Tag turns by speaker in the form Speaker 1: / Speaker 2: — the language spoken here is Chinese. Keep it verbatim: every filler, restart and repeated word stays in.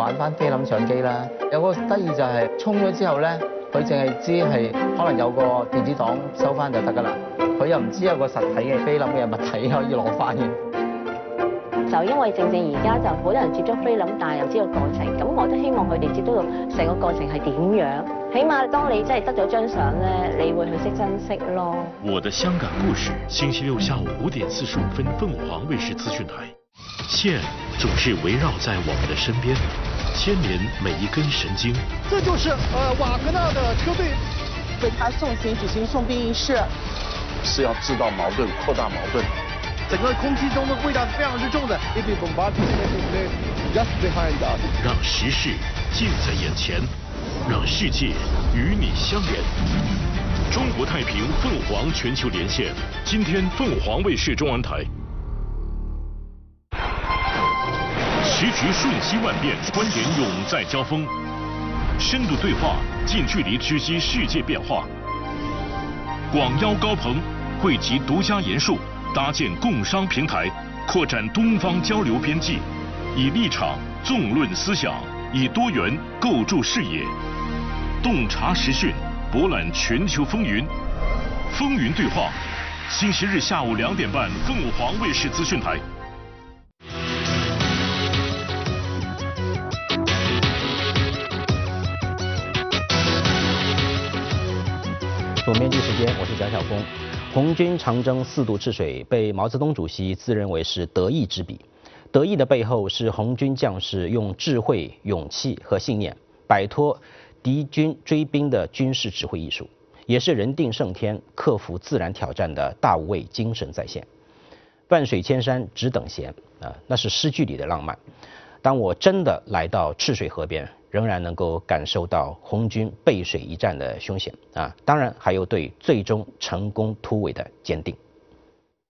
Speaker 1: 玩翻菲林相機啦。有個得意就係沖咗之後咧，佢淨係知係可能有個電子檔收翻就得㗎啦，佢又唔知有個實體嘅菲林嘅物體可以攞翻嘅。
Speaker 2: 就因為正正而家就好多人接觸菲林，但係又知道過程，咁我都希望佢哋接觸到成個過程係點樣。起碼當你真係得咗張相咧，你會去識珍惜咯。
Speaker 3: 我的香港故事，星期六下午五點四十五分，鳳凰衛視資訊台。線總是圍繞在我們的身邊，牽連每一根神經。
Speaker 4: 這就是呃瓦格納的車隊
Speaker 5: 為他送行舉行送殯儀式，
Speaker 6: 是要製造矛盾，擴大矛盾。
Speaker 4: 整個空氣中的味道是非常之重的。If you bombard just behind us，
Speaker 3: 讓時事近在眼前，讓世界與你相連。中國太平鳳凰全球連線，今天鳳凰衛視中文台。時局瞬息萬變，觀點永在交鋒，深度對話，近距離直擊世界變化。廣邀高朋，匯集獨家言述，搭建共商平台，擴展東方交流邊際，以立場縱論思想，以多元構築視野，洞察時訊，博覽全球風雲。風雲對話，星期日下午兩點半，鳳凰衛視資訊台。
Speaker 7: 左面具时间，我是蒋晓峰。红军长征四渡赤水，被毛泽东主席自认为是德意之笔。德意的背后是红军将士用智慧、勇气和信念摆脱敌军追兵的军事指挥艺术，也是人定胜天、克服自然挑战的大无畏精神再现。万水千山只等闲啊，那是诗句里的浪漫。当我真的来到赤水河边，仍然能够感受到红军背水一战的凶险啊，当然还有对最终成功突围的坚定。